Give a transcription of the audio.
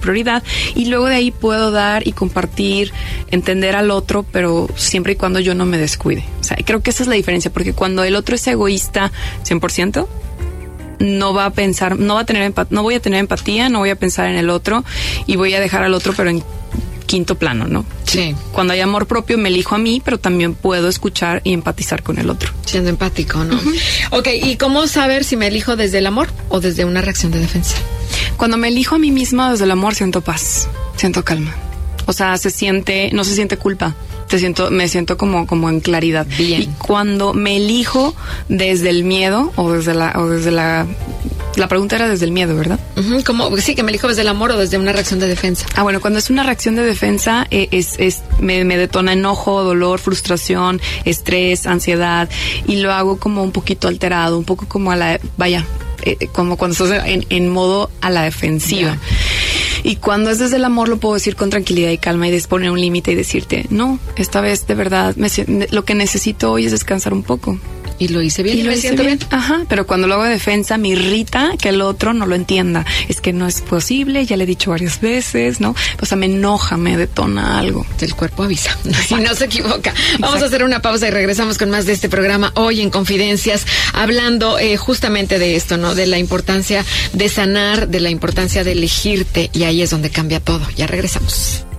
prioridad, y luego de ahí puedo dar y compartir, entender al otro, pero siempre y cuando yo no me descuide. O sea, creo que esa es la diferencia, porque cuando el otro es egoísta 100%, no va a pensar, no voy a tener empatía, no voy a pensar en el otro y voy a dejar al otro, pero en quinto plano, ¿no? Sí. Cuando hay amor propio, me elijo a mí, pero también puedo escuchar y empatizar con el otro. Siendo empático, ¿no? Ok, ¿y cómo saber si me elijo desde el amor o desde una reacción de defensa? Cuando me elijo a mí misma desde el amor, siento paz, siento calma. O sea, no se siente culpa. Me siento como en claridad. Bien. Y cuando me elijo desde el miedo la pregunta era desde el miedo, ¿verdad? Sí, que me elijo desde el amor o desde una reacción de defensa. Bueno, cuando es una reacción de defensa, me detona enojo, dolor, frustración, estrés, ansiedad, y lo hago como un poquito alterado, un poco como como cuando estás en modo a la defensiva. Yeah. Y cuando es desde el amor, lo puedo decir con tranquilidad y calma y poner un límite y decirte, no, esta vez de verdad lo que necesito hoy es descansar un poco. Y lo hice bien y me siento bien. Ajá, pero cuando lo hago de defensa me irrita que el otro no lo entienda. Es que no es posible, ya le he dicho varias veces, ¿no? O sea, me enoja, me detona algo. El cuerpo avisa, si no se equivoca. Vamos a hacer una pausa y regresamos con más de este programa hoy en Confidencias, hablando justamente de esto, ¿no? De la importancia de sanar, de la importancia de elegirte, y ahí es donde cambia todo. Ya regresamos.